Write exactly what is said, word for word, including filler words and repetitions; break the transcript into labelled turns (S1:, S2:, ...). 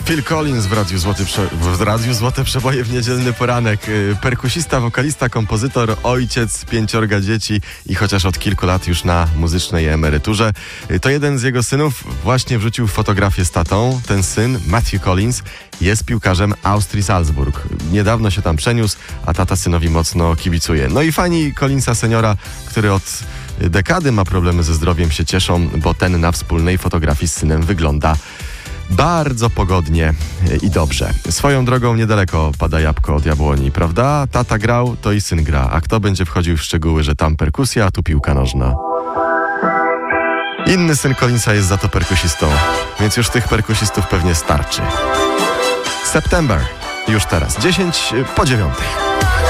S1: Phil Collins w Radiu Złoty Prze- w Radiu Złote Przeboje w niedzielny poranek. Perkusista, wokalista, kompozytor, ojciec pięciorga dzieci i chociaż od kilku lat już na muzycznej emeryturze. To jeden z jego synów właśnie wrzucił fotografię z tatą. Ten syn, Matthew Collins, jest piłkarzem Austrii Salzburg. Niedawno się tam przeniósł, a tata synowi mocno kibicuje. No i fani Collinsa seniora, który od dekady ma problemy ze zdrowiem, się cieszą, bo ten na wspólnej fotografii z synem wygląda bardzo pogodnie i dobrze. Swoją drogą niedaleko pada jabłko od jabłoni, prawda? Tata grał, to i syn gra. A kto będzie wchodził w szczegóły, że tam perkusja, a tu piłka nożna? Inny syn Collinsa jest za to perkusistą, więc już tych perkusistów pewnie starczy. September, już teraz, dziesięć po dziewiątej.